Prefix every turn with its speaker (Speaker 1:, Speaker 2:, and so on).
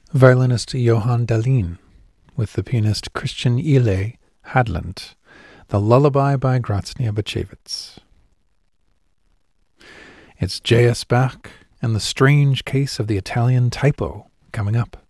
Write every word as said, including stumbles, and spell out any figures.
Speaker 1: violinist Johann Dahlin with the pianist Christian Ile Hadland, The Lullaby by Graznia Bachevitz. It's J S. Bach and the Strange Case of the Italian Typo coming up.